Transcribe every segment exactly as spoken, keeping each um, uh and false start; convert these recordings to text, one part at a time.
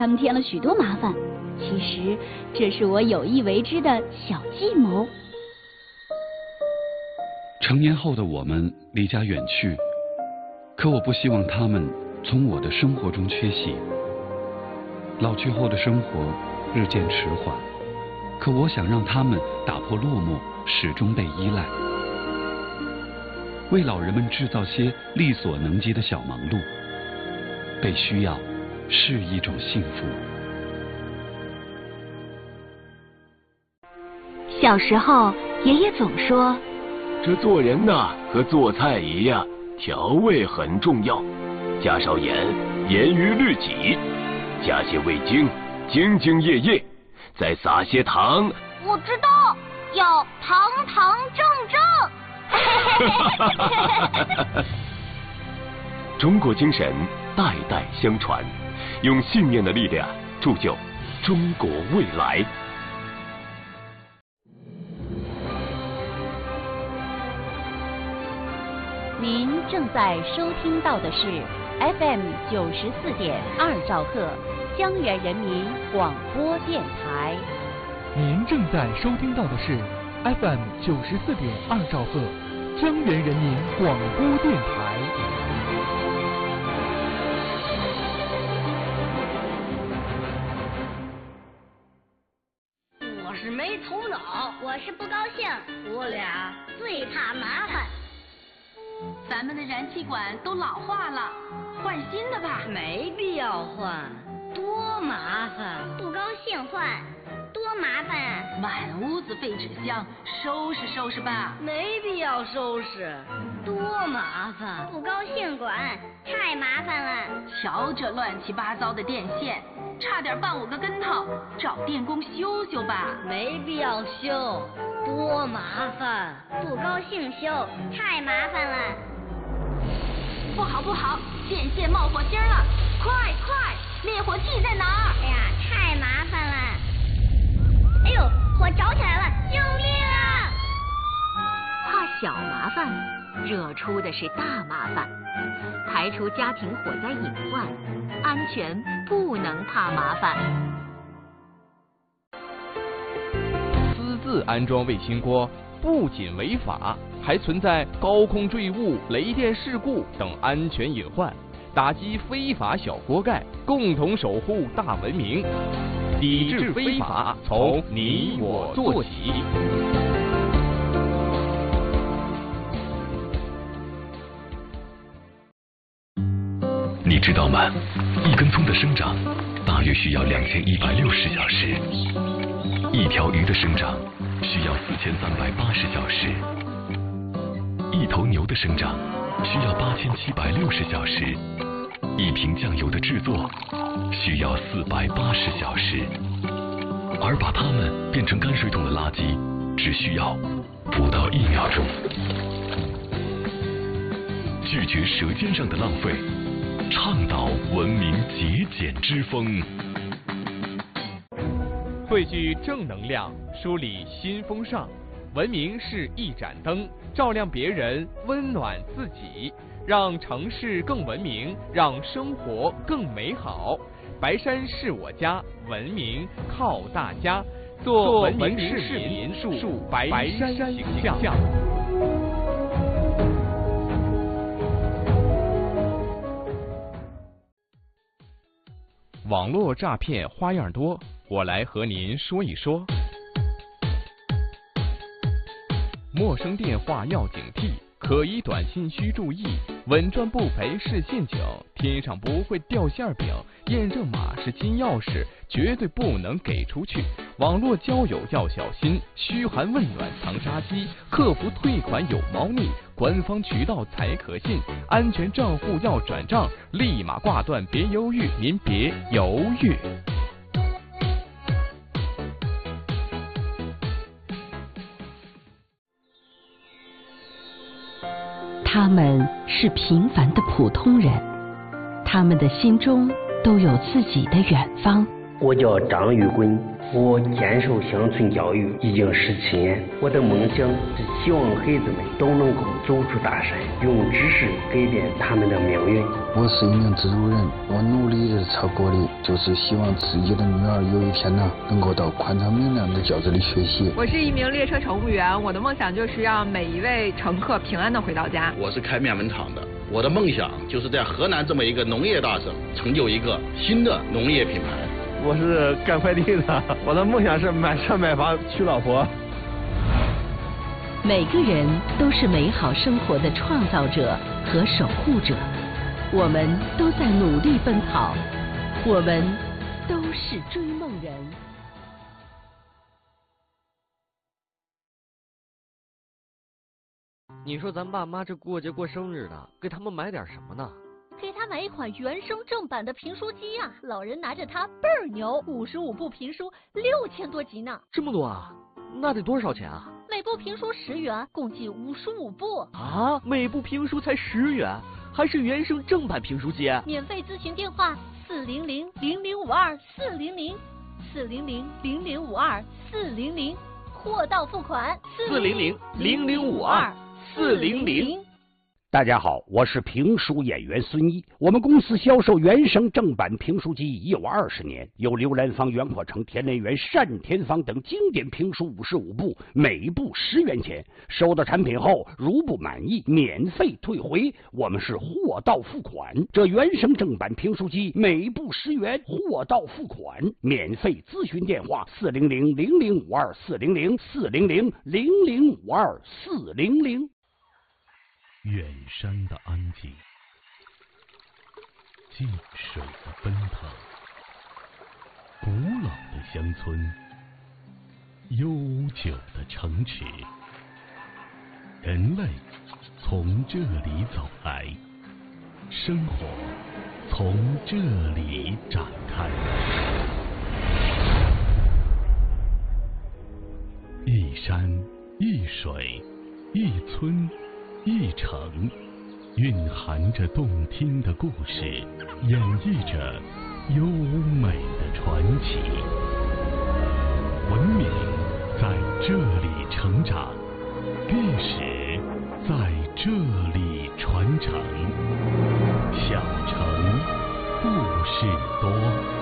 他们添了许多麻烦。其实这是我有意为之的小计谋。 成年后的我们离家远去，可我不希望他们从我的生活中缺席。老去后的生活日渐迟缓，可我想让他们打破落寞，始终被依赖。为老人们制造些力所能及的小忙碌，被需要是一种幸福。 小时候，爷爷总说， 这做人呐，和做菜一样，调味很重要，加少盐，严于律己；加些味精，兢兢业业；再撒些糖。 我知道，要堂堂正正。 中国精神代代相传，用信念的力量铸就中国未来。 您正在收听到的是 F M 九十四点二兆赫江源人民广播电台。 您正在收听到的是 F M 九十四点二兆赫江源人民广播电台。 我是没头脑，我是不高兴，我俩最怕麻烦。 咱们的燃气管都老化了，换新的吧。 没必要换，多麻烦。 不高兴换，多麻烦啊！ 满屋子废纸箱，收拾收拾吧。 没必要收拾，多麻烦。 不高兴管，太麻烦了。 瞧这乱七八糟的电线，差点绊我个跟头，找电工修修吧。 没必要修，多麻烦。 不高兴修，太麻烦了。 不好不好，电线冒火星了！快快，灭火器在哪儿？ 哎呀，太麻烦了！哎呦，火着起来了！救命啊！ 怕小麻烦，惹出的是大麻烦。排除家庭火灾隐患，安全不能怕麻烦。 私自安装卫星锅不仅违法，还存在高空坠物、雷电事故等安全隐患，打击非法小锅盖，共同守护大文明。抵制非法，从你我做起。 你知道吗？一根葱的生长大约需要两千一百六十小时，一条鱼的生长需要四千三百八十小时，一头牛的生长需要八千七百六十小时，一瓶酱油的制作需要四百八十小时，而把它们变成泔水桶的垃圾只需要不到一秒钟。拒绝舌尖上的浪费，倡导文明节俭之风。 汇聚正能量，梳理新风尚。文明是一盏灯，照亮别人，温暖自己，让城市更文明，让生活更美好。白山是我家，文明靠大家。做文明市民，树白山形象。网络诈骗花样多，我来和您说一说。陌生电话要警惕，可疑短信需注意，稳赚不赔是陷阱，天上不会掉馅饼，验证码是金钥匙，绝对不能给出去。网络交友要小心，嘘寒问暖藏杀机，客服退款有猫腻，官方渠道才可信，安全账户要转账，立马挂断，别犹豫，您别犹豫。 他们是平凡的普通人，他们的心中都有自己的远方。 我叫张玉坤， 我坚守乡村教育已经十七年，我的梦想是希望孩子们都能够走出大山，用知识改变他们的命运。 我是一名植物人，我努力的朝过的就是希望自己的女儿有一天呢，能够到宽敞明亮的教室里学习。 我是一名列车乘务员，我的梦想就是让每一位乘客平安的回到家。 我是开面粉厂的，我的梦想就是在河南这么一个农业大省，成就一个新的农业品牌。 我是干快递的，我的梦想是买车买房娶老婆。 每个人都是美好生活的创造者和守护者，我们都在努力奔跑，我们都是追梦人。 你说咱爸妈这过节过生日的，给他们买点什么呢？ 给他买一款原声正版的评书机呀、啊，老人拿着它倍儿牛，五十五部评书，六千多集呢。 这么多啊？那得多少钱啊？ 每部评书十元，共计五十五部。 啊，每部评书才十元，还是原声正版评书机？ 免费咨询电话：四零零零零五二四零零，四零零零零五二四零零，货到付款。 四零零零零五二四零零。 大家好，我是评书演员孙一。我们公司销售原声正版评书机已有二十年，有刘兰芳、袁阔成、田连元、单田芳等经典评书五十五部，每部十元钱。收到产品后，如不满意，免费退回。我们是货到付款。这原声正版评书机每部十元，货到付款。免费咨询电话：四零零零零五二四零零，四零零零零五二四零零。 远山的安静，静水的奔腾，古老的乡村，悠久的城池，人类从这里走来，生活从这里展开。一山一水一村一城，蕴含着动听的故事，演绎着优美的传奇。文明在这里成长，历史在这里传承。小城故事多。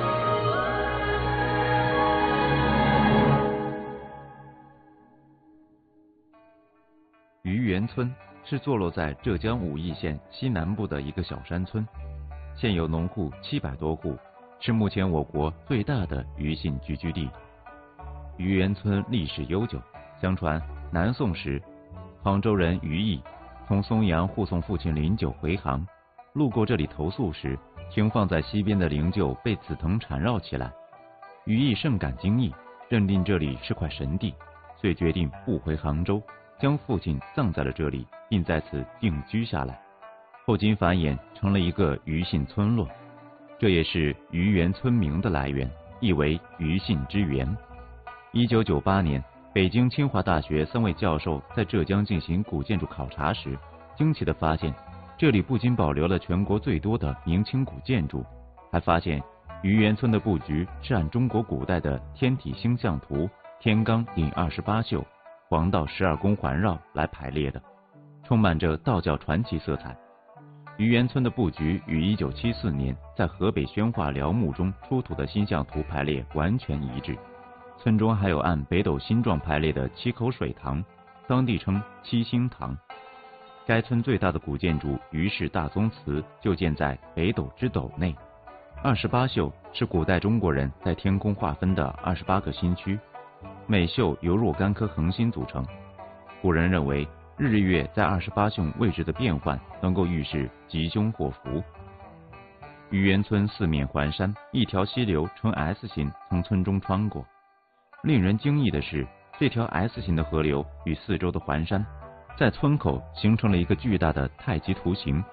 渔园村是坐落在浙江武义县西南部的一个小山村，现有农户七百多户，是目前我国最大的渔信聚居地。渔园村历史悠久，相传南宋时，杭州人于毅从松阳护送父亲林九回杭，路过这里投宿时，停放在溪边的灵柩被紫藤缠绕起来。于毅甚感惊异，认定这里是块神地，遂决定不回杭州，将父亲葬在了这里，并在此定居下来。后经繁衍，成了一个渔信村落，这也是渔园村名的来源，意为渔信之园。一九九八年，北京清华大学三位教授在浙江进行古建筑考察时，惊奇地发现，这里不仅保留了全国最多的明清古建筑，还发现渔园村的布局是按中国古代的天体星象图、天罡引二十八宿、黄道十二宫环绕来排列的，充满着道教传奇色彩。渔园村的布局与一九七四年在河北宣化辽墓中出土的星象图排列完全一致。村中还有按北斗星状排列的七口水塘，当地称七星塘。该村最大的古建筑于氏大宗祠就建在北斗之斗内。二十八宿是古代中国人在天空划分的二十八个星区，每宿由若干颗恒星组成。古人认为日月在二十八宿位置的变换能够预示吉凶祸福。渔园村四面环山，一条溪流呈 S 形从村中穿过。令人惊异的是，这条 S 形的河流与四周的环山在村口形成了一个巨大的太极图形。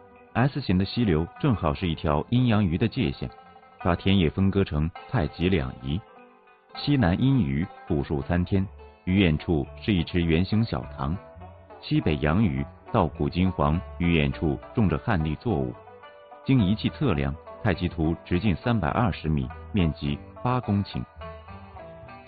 S 形的溪流正好是一条阴阳鱼的界限，把田野分割成太极两仪。西南阴鱼富庶参天，鱼眼处是一池圆形小塘；西北阳鱼稻谷金黄，鱼眼处种着旱地作物。经仪器测量，太极图直径三百二十米，面积八公顷。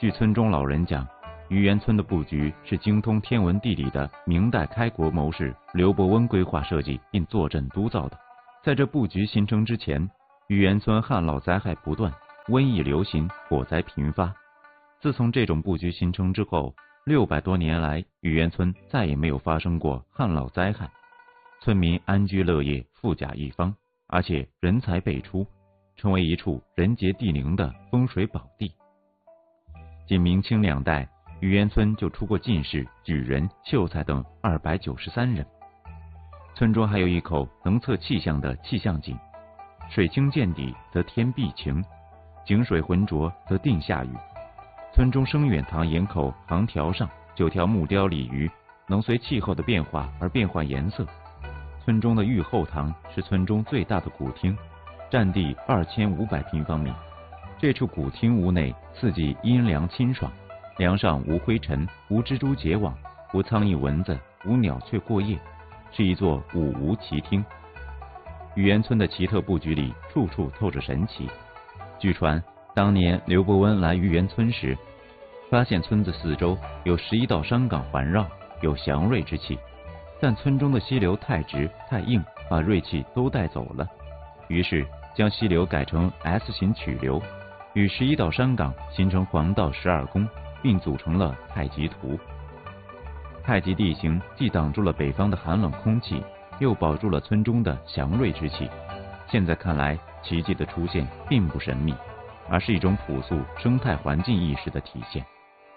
据村中老人讲，愚园村的布局是精通天文地理的明代开国谋士刘伯温规划设计并坐镇督造的。在这布局形成之前，愚园村旱涝灾害不断，瘟疫流行，火灾频发。自从这种布局形成之后，六百多年来，愚园村再也没有发生过旱涝灾害，村民安居乐业，富甲一方，而且人才辈出，成为一处人杰地灵的风水宝地。仅明清两代，愚园村就出过进士、举人、秀才等二百九十三人。村中还有一口能测气象的气象井，水清见底则天必晴，井水浑浊则定下雨。村中生远堂檐口行条上九条木雕鲤鱼，能随气候的变化而变换颜色。村中的御后堂是村中最大的古厅，占地二千五百平方米。这处古厅屋内四季阴凉清爽，梁上无灰尘，无蜘蛛结网，无苍蝇蚊子，无鸟雀过夜，是一座五无奇厅。愚园村的奇特布局里，处处透着神奇。据传，当年刘伯温来愚园村时，发现村子四周有十一道山岗环绕，有祥瑞之气，但村中的溪流太直太硬，把锐气都带走了。于是将溪流改成 S 型曲流，与十一道山岗形成黄道十二宫，并组成了太极图。太极地形既挡住了北方的寒冷空气，又保住了村中的祥瑞之气。现在看来，奇迹的出现并不神秘，而是一种朴素生态环境意识的体现。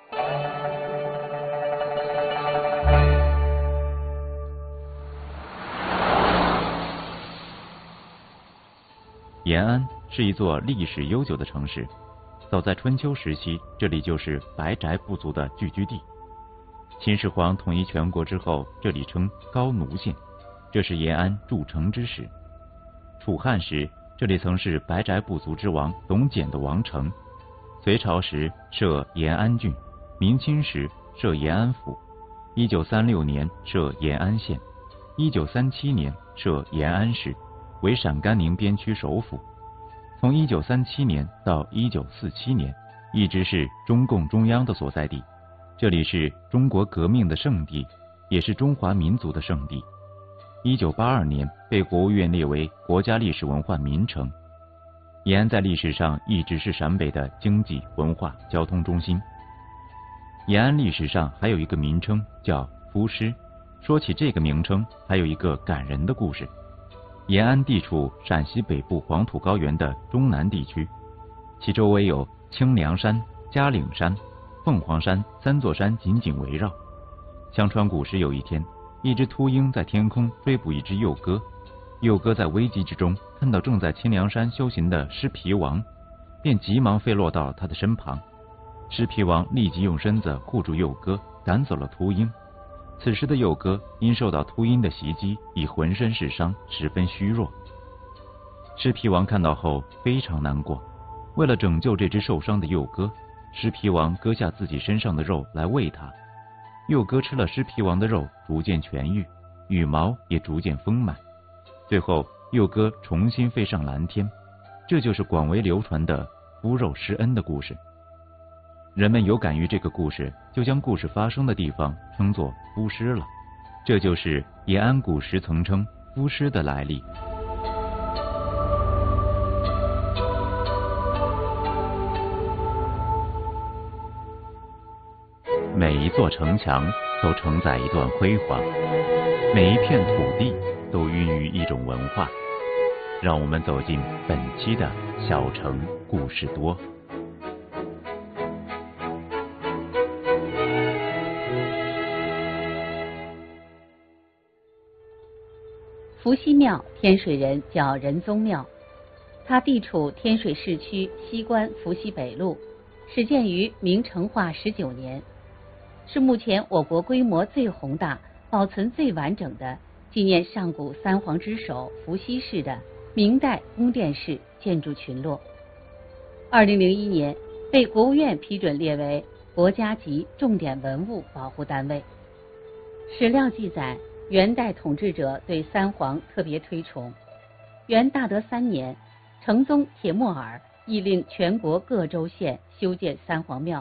延安是一座历史悠久的城市，早在春秋时期，这里就是白宅部族的聚居地。秦始皇统一全国之后，这里称高奴县，这是延安筑城之始。楚汉时，这里曾是白宅部族之王董简的王城。隋朝时设延安郡，明清时设延安府，一九三六年设延安县，一九三七年设延安市，为陕甘宁边区首府。从一九三七年到一九四七年，一直是中共中央的所在地。这里是中国革命的圣地，也是中华民族的圣地。一九八二年被国务院列为国家历史文化名城。延安在历史上一直是陕北的经济、文化、交通中心。延安历史上还有一个名称叫夫师，说起这个名称，还有一个感人的故事。延安地处陕西北部黄土高原的中南地区，其周围有清凉山、嘉岭山、凤凰山三座山紧紧围绕。相传古时有一天，一只秃鹰在天空追捕一只幼鸽，幼鸽在危机之中看到正在清凉山修行的狮皮王，便急忙飞落到他的身旁。狮皮王立即用身子护住幼鸽，赶走了秃鹰。此时的幼鸽因受到秃鹰的袭击，已浑身是伤，十分虚弱。狮皮王看到后非常难过，为了拯救这只受伤的幼鸽，狮皮王割下自己身上的肉来喂它。幼鸽吃了狮皮王的肉，逐渐痊愈，羽毛也逐渐丰满。最后，幼鸽重新飞上蓝天。这就是广为流传的夫肉施恩的故事。人们有感于这个故事，就将故事发生的地方称作夫师了。这就是延安古时曾称夫师的来历。每一座城墙都承载一段辉煌，每一片土地都孕育一种文化。让我们走进本期的小城故事多。 伏羲庙，天水人叫仁宗庙，它地处天水市区西关伏羲北路，始建于明成化十九年，是目前我国规模最宏大、保存最完整的纪念上古三皇之首伏羲氏的明代宫殿式建筑群落。二零零一年被国务院批准列为国家级重点文物保护单位。史料记载，元代统治者对三皇特别推崇。元大德三年，成宗铁木儿亦令全国各州县修建三皇庙，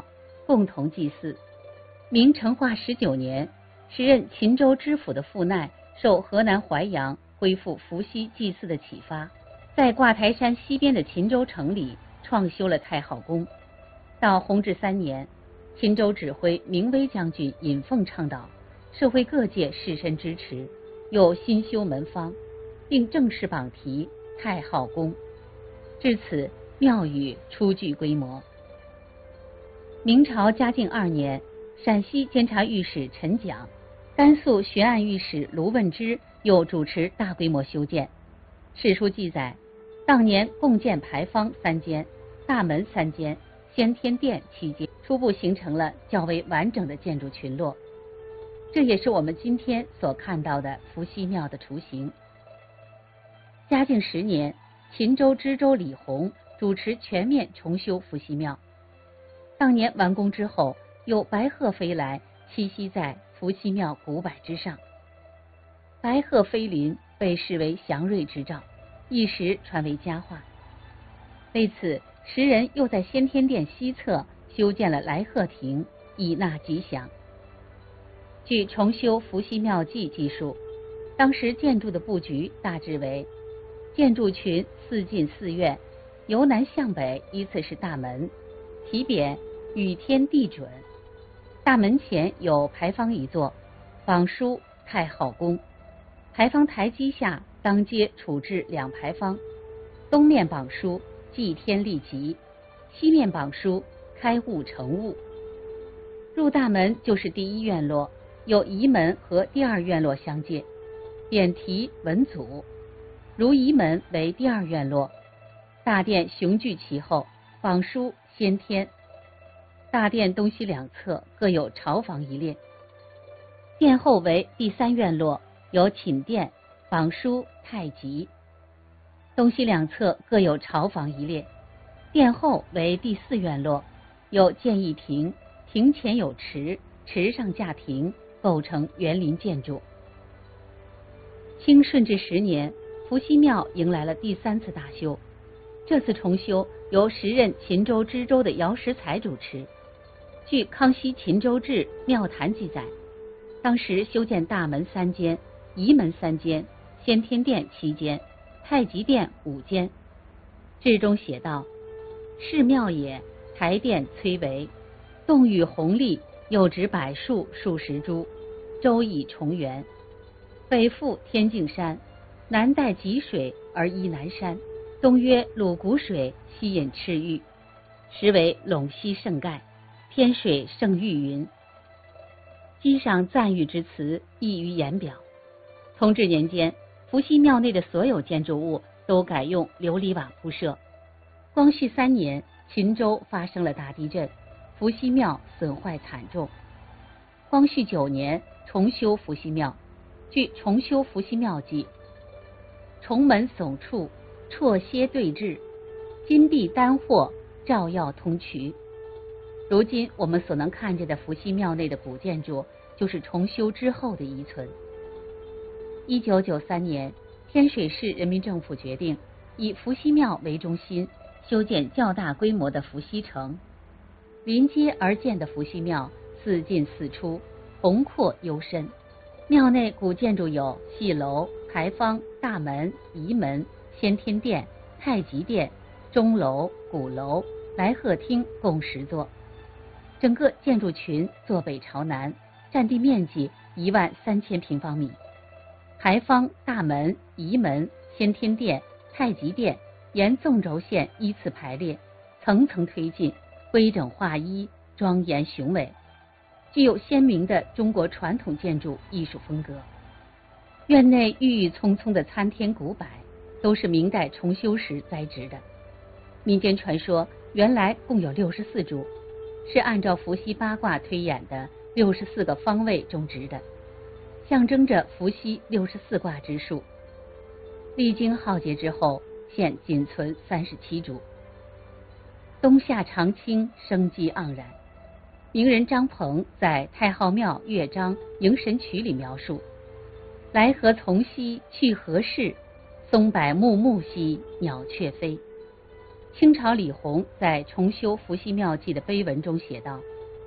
共同祭祀。明成化十九年，时任秦州知府的傅奈受河南淮阳恢复伏羲祭祀的启发，在挂台山西边的秦州城里创修了太昊宫。到弘治三年，秦州指挥明威将军尹奉倡导，社会各界士绅支持，又新修门方，并正式榜题太昊宫。至此，庙宇初具规模。明朝嘉靖二年，陕西监察御史陈讲、甘肃巡按御史卢问之又主持大规模修建。史书记载，当年共建牌坊三间、大门三间、先天殿七间，初步形成了较为完整的建筑群落。这也是我们今天所看到的伏羲庙的雏形。嘉靖十年，秦州知州李弘主持全面重修伏羲庙。当年完工之后，有白鹤飞来，栖息在伏羲庙古柏之上。白鹤飞临被视为祥瑞之兆，一时传为佳话。为此，时人又在先天殿西侧修建了来鹤亭，以纳吉祥。据重修伏羲庙记记述，当时建筑的布局大致为：建筑群四进四院，由南向北依次是大门，题匾与天地准。大门前有牌坊一座，榜书太昊宫。牌坊台基下当街处置两牌坊，东面榜书祭天立吉，西面榜书开物成物。入大门就是第一院落，有仪门和第二院落相界，匾题文祖。如仪门为第二院落，大殿雄踞其后，榜书先天。大殿东西两侧各有朝房一列。殿后为第三院落，有寝殿，榜书太极。东西两侧各有朝房一列。殿后为第四院落，有建议亭，亭前有池，池上架亭，构成园林建筑。清顺治十年，伏羲庙迎来了第三次大修。这次重修由时任秦州知州的姚时才主持。据《康熙秦州志·庙坛》记载，当时修建大门三间、仪门三间、先天殿七间、太极殿五间。志中写道：“是庙也，台殿崔嵬，洞宇宏丽，又植柏树数十株，周以重圆。北附天净山，南带济水而依南山，东曰鲁谷水，西引赤玉，实为陇西盛盖。天水盛玉云。”机上赞誉之词溢于言表。同治年间，伏羲庙内的所有建筑物都改用琉璃瓦铺设。光绪三年，秦州发生了大地震，伏羲庙损坏惨重。光绪九年，重修伏羲庙。据重修伏羲庙记，重门耸处，绰歇对峙，金碧丹货，照耀通衢。如今我们所能看见的伏羲庙内的古建筑，就是重修之后的遗存。一九九三年，天水市人民政府决定以伏羲庙为中心，修建较大规模的伏羲城。临街而建的伏羲庙四进四出，宏阔幽深。庙内古建筑有戏楼、牌坊、大门、仪门、先天殿、太极殿、钟楼、鼓楼、来鹤厅共十座。整个建筑群坐北朝南，占地面积一万三千平方米。牌坊、大门、仪门、先天殿、太极殿沿纵轴线依次排列，层层推进，规整划一，庄严雄伟，具有鲜明的中国传统建筑艺术风格。院内郁郁葱葱的参天古柏都是明代重修时栽植的。民间传说原来共有六十四株，是按照伏羲八卦推演的六十四个方位种植的，象征着伏羲六十四卦之数。历经浩劫之后，现仅存三十七株。冬夏常青，生机盎然。名人张鹏在《太昊庙乐章·迎神曲》里描述：“来何从兮去何事，松柏木木兮鸟雀飞。”清朝李弘在重修伏羲庙记的碑文中写道：“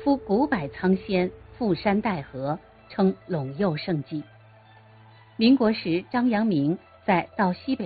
夫古柏苍仙，覆山带河，称陇右胜迹。民国时，张阳明在到西北